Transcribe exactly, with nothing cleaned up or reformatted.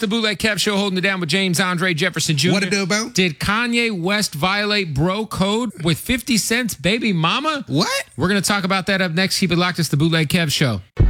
the Bootleg Kev Show, holding it down with James Andre Jefferson Junior What it do about? Did Kanye West violate bro code with fifty Cent's baby mama? What? We're going to talk about that up next. Keep it locked. It's the Bootleg Kev Show.